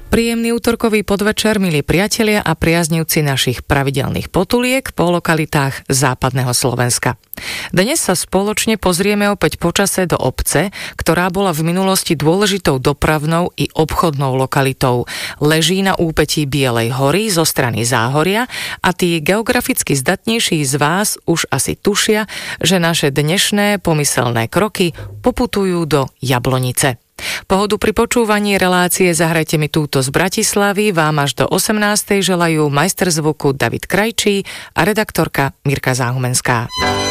Príjemný útorkový podvečer, milí priatelia a priaznivci našich pravidelných potuliek po lokalitách západného Slovenska. Dnes sa spoločne pozrieme opäť počase do obce, ktorá bola v minulosti dôležitou dopravnou i obchodnou lokalitou. Leží na úpetí Bielej hory zo strany Záhoria a tí geograficky zdatnejší z vás už asi tušia, že naše dnešné pomyselné kroky poputujú do Jablonice. Pohodu pri počúvaní relácie Zahrajte mi túto z Bratislavy vám až do 18. želajú majster zvuku David Krajčí a redaktorka Mirka Záhumenská.